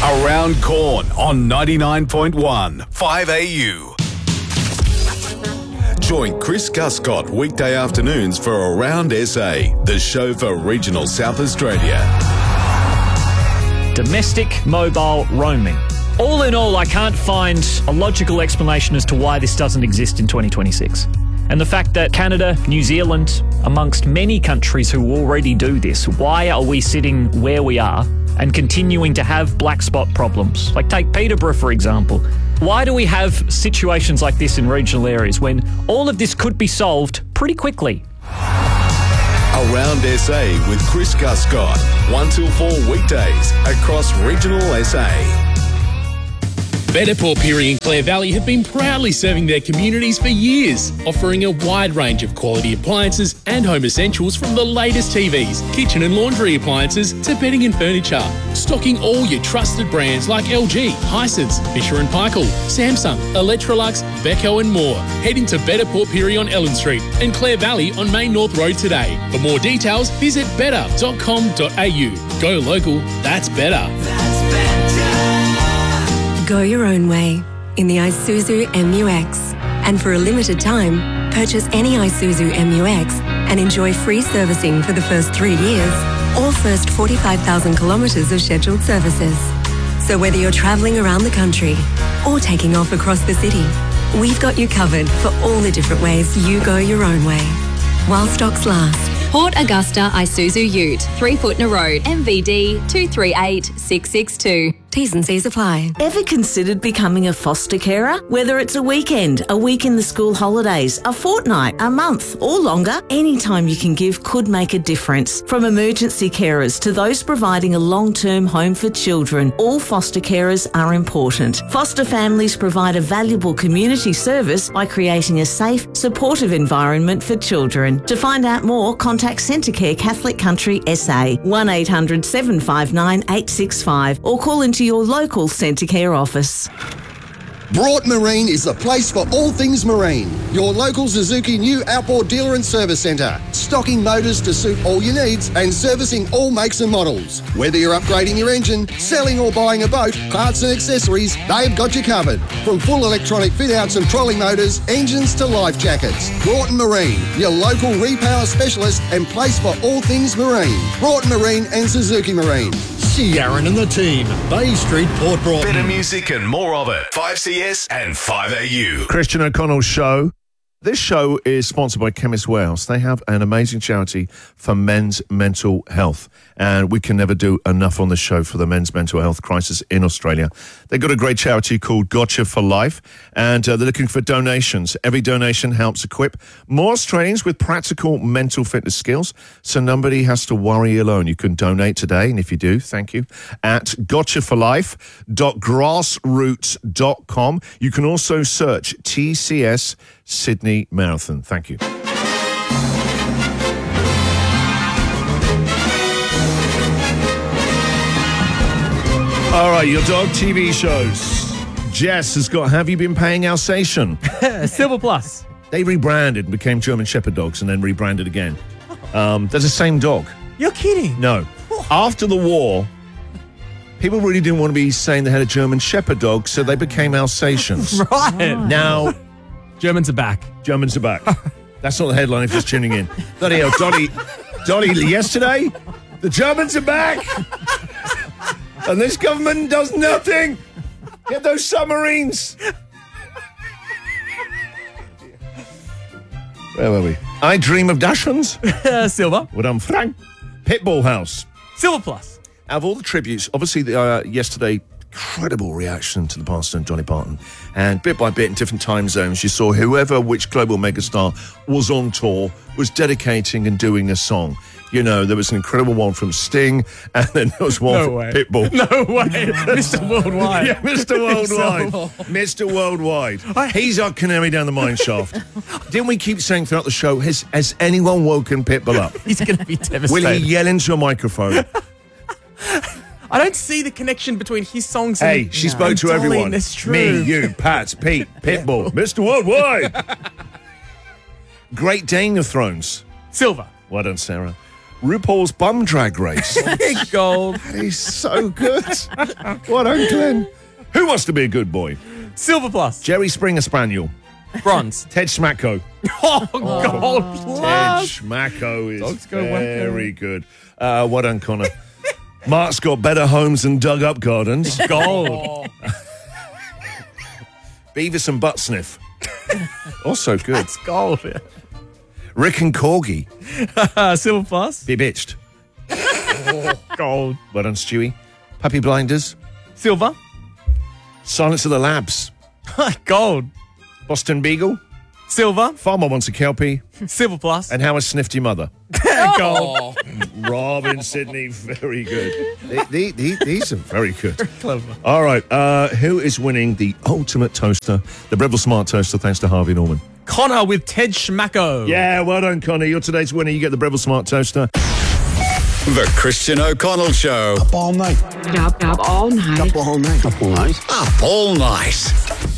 Around Corn on 99.1 5AU. Join Chris Guscott weekday afternoons for Around SA, the show for regional South Australia. Domestic mobile roaming. All in all, I can't find a logical explanation as to why this doesn't exist in 2026. And the fact that Canada, New Zealand, amongst many countries who already do this, why are we sitting where we are and continuing to have black spot problems? Like take Peterborough, for example. Why do we have situations like this in regional areas when all of this could be solved pretty quickly? Around SA with Chris Guscott, 1 till 4 weekdays across regional SA. Better Port Pirie and Clare Valley have been proudly serving their communities for years, offering a wide range of quality appliances and home essentials from the latest TVs, kitchen and laundry appliances to bedding and furniture. Stocking all your trusted brands like LG, Hisense, Fisher & Paykel, Samsung, Electrolux, Beko and more. Head into Better Port Pirie on Ellen Street and Clare Valley on Main North Road today. For more details, visit better.com.au. Go local, that's better. Go your own way in the Isuzu MU-X. And for a limited time, purchase any Isuzu MU-X and enjoy free servicing for the first 3 years or first 45,000 kilometres of scheduled services. So whether you're travelling around the country or taking off across the city, we've got you covered for all the different ways you go your own way. While stocks last. Port Augusta Isuzu Ute, 3 Footner Road, MVD 238662. T's and C's apply. Ever considered becoming a foster carer? Whether it's a weekend, a week in the school holidays, a fortnight, a month, or longer, any time you can give could make a difference. From emergency carers to those providing a long-term home for children, all foster carers are important. Foster families provide a valuable community service by creating a safe, supportive environment for children. To find out more, contact Centrecare Catholic Country SA, 1800 759 865, or call into your local Centrecare office. Broughton Marine is the place for all things marine. Your local Suzuki new outboard dealer and service centre. Stocking motors to suit all your needs and servicing all makes and models. Whether you're upgrading your engine, selling or buying a boat, parts and accessories, they've got you covered. From full electronic fit-outs and trolley motors, engines to life jackets. Broughton Marine, your local repower specialist and place for all things marine. Broughton Marine and Suzuki Marine. See Aaron and the team. Bay Street, Port Broughton. Better music and more of it. 5CS and 5AU. Christian O'Connell's show. This show is sponsored by Chemist Warehouse. They have an amazing charity for men's mental health, and we can never do enough on the show for the men's mental health crisis in Australia. They've got a great charity called Gotcha for Life, and they're looking for donations. Every donation helps equip more Australians with practical mental fitness skills, so nobody has to worry alone. You can donate today, and if you do, thank you, at gotchaforlife.grassroots.com. You can also search TCS Sydney Marathon. Thank you. All right, your dog TV shows. Jess has got Have You Been Paying Alsatian? Silver Plus. They rebranded and became German Shepherd dogs and then rebranded again. They're the same dog. You're kidding? No. After the war, people really didn't want to be saying they had a German Shepherd dog, so they became Alsatians. Right. Now, Germans are back. Germans are back. That's not the headline if you're just tuning in. Bloody hell, Donny, yesterday, the Germans are back. And this government does nothing. Get those submarines. Where were we? I Dream of Dachshunds. Silver. What I'm Frank. Pitbull House. Silver Plus. Out of all the tributes, obviously yesterday, incredible reaction to the pastor and Dolly Parton. And bit by bit in different time zones, you saw which global megastar was on tour, was dedicating and doing a song. You know, there was an incredible one from Sting, and then there was one from Pitbull. No way. Mr. Worldwide. Yeah, Mr. Worldwide. Mr. Worldwide. He's our canary down the mine shaft. Didn't we keep saying throughout the show, has anyone woken Pitbull up? He's going to be devastated. Will he yell into a microphone? I don't see the connection between his songs and she spoke to Dolly, everyone. That's true. Me, you, Pat, Pete, Pitbull, Mr. Worldwide. Great Dane of Thrones. Silver. Well done, Sarah. RuPaul's Bum Drag Race. Gold. That is so good. Well done, Glenn. Who wants to be a good boy? Silver plus. Jerry Springer Spaniel. Bronze. Ted Schmacko. Gold Ted plus. Schmacko is Dogs go very good. Well done, Connor. Mark's got better homes than dug-up gardens. Gold. Beavis and Butt Sniff. Also good. That's gold. Yeah. Rick and Corgi. Silver plus. Be bitched. Gold. Well done, Stewie. Puppy Blinders. Silver. Silence of the Labs. Gold. Boston Beagle. Silver. Farmer Wants a Kelpie. Silver plus. And How I Sniffed Your Mother. Gold. Robin Sydney, very good. These are very good. Clever. All right, who is winning the ultimate toaster, the Breville Smart Toaster, thanks to Harvey Norman? Connor with Ted Schmacko. Yeah, well done, Connor. You're today's winner. You get the Breville Smart Toaster. The Christian O'Connell Show. Up all night. Up all night. Up all night. Up all night.